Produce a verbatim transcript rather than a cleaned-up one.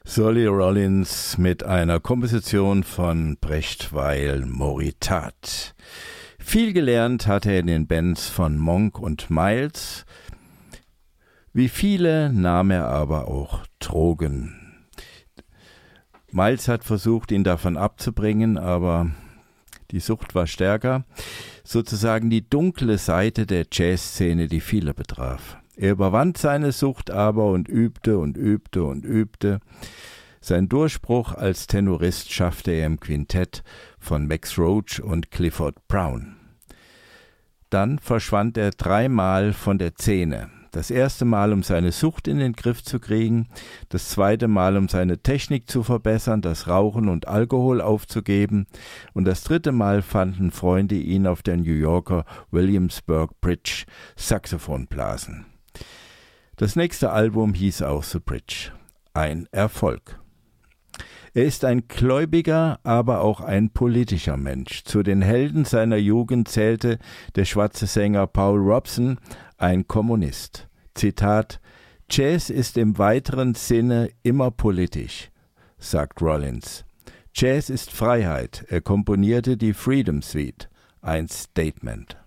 Solly Rollins mit einer Komposition von Brechtweil Moritat. Viel gelernt hat er in den Bands von Monk und Miles. Wie viele nahm er aber auch Drogen. Miles hat versucht, ihn davon abzubringen, aber die Sucht war stärker. Sozusagen die dunkle Seite der Jazzszene, die viele betraf. Er überwand seine Sucht aber und übte und übte und übte. Sein Durchbruch als Tenorist schaffte er im Quintett von Max Roach und Clifford Brown. Dann verschwand er dreimal von der Szene. Das erste Mal, um seine Sucht in den Griff zu kriegen, das zweite Mal, um seine Technik zu verbessern, das Rauchen und Alkohol aufzugeben, und das dritte Mal fanden Freunde ihn auf der New Yorker Williamsburg Bridge Saxophon blasen. Das nächste Album hieß auch The Bridge. Ein Erfolg. Er ist ein gläubiger, aber auch ein politischer Mensch. Zu den Helden seiner Jugend zählte der schwarze Sänger Paul Robeson, ein Kommunist. Zitat: Jazz ist im weiteren Sinne immer politisch, sagt Rollins. Jazz ist Freiheit. Er komponierte die Freedom Suite, ein Statement.